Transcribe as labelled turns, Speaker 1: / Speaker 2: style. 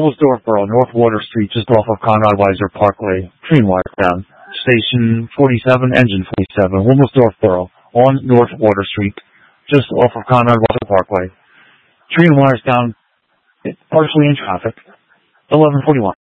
Speaker 1: Wilmersdorf Borough, North Water Street, just off of Conrad Weiser Parkway. Train wire down. Station 47, engine 47, Wilmersdorf Borough, on North Water Street, just off of Conrad Weiser Parkway. Train wires down, partially in traffic. 11:41.